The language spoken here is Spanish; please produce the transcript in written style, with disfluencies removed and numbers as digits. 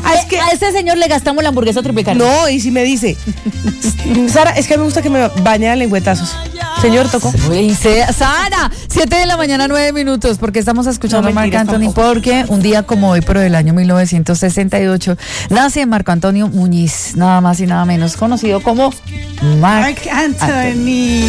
A ese señor le gastamos la hamburguesa triple carne. No, y si me dice, Sara, es que a mí me gusta que me bañen a lengüetazos. Señor, tocó. Sara, 7:09 a.m, porque estamos escuchando a Marc Anthony, tampoco. porque un día como hoy, pero del año 1968, nace Marco Antonio Muñiz, nada más y nada menos, conocido como Marc Anthony.